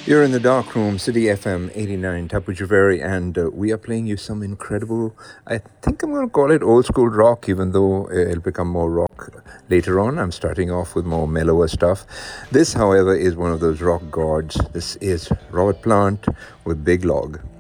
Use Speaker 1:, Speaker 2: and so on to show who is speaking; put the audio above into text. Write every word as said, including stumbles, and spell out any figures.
Speaker 1: You're in the dark room, City F M eighty-nine, Tapu Javeri, and uh, we are playing you some incredible. I think I'm going to call it old school rock, even though uh, it'll become more rock later on. I'm starting off with more mellower stuff. This, however, is one of those rock gods. This is Robert Plant with Big Log.